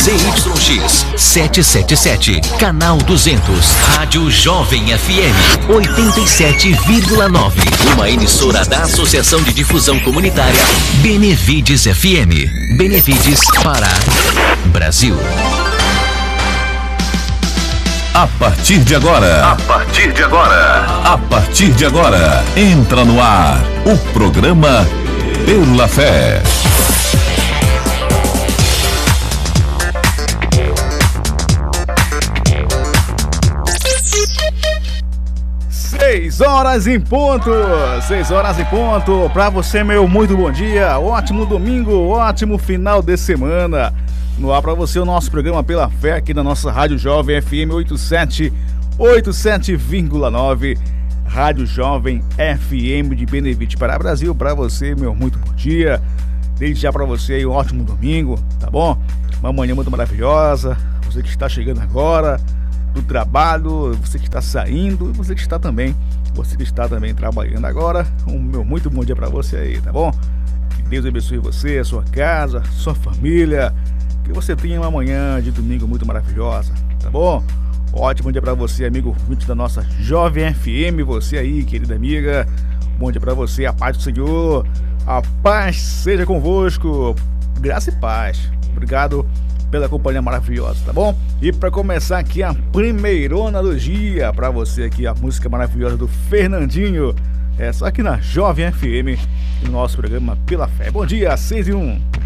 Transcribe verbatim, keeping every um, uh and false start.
Z Y X setecentos e setenta e sete, canal duzentos, Rádio Jovem F M oitenta e sete vírgula nove, uma emissora da Associação de Difusão Comunitária Benevides F M. Benevides, Pará, Brasil. A partir de agora, a partir de agora, a partir de agora, entra no ar o programa Pela Fé. Seis horas em ponto, seis horas em ponto, pra você, meu muito bom dia, ótimo domingo, ótimo final de semana. No ar pra você o nosso programa Pela Fé aqui na nossa Rádio Jovem F M oitenta e sete, oitenta e sete vírgula nove, Rádio Jovem F M de Benevides para Brasil. Pra você, meu muito bom dia, desde já pra você aí um ótimo domingo, tá bom? Uma manhã muito maravilhosa, você que está chegando agora do trabalho, você que está saindo, você que está também, você que está também trabalhando agora, um meu muito bom dia pra você aí, tá bom? Que Deus abençoe você, a sua casa, sua família. Que você tenha uma manhã de domingo muito maravilhosa, tá bom? Ótimo dia pra você, amigo ouvinte da nossa Jovem F M, você aí, querida amiga. Bom dia pra você, a paz do Senhor, a paz seja convosco, graça e paz. Obrigado pela companhia maravilhosa, tá bom? E pra começar aqui a primeirona do dia, pra você aqui a música maravilhosa do Fernandinho, é só aqui na Jovem F M, no nosso programa Pela Fé. Bom dia, seis e um.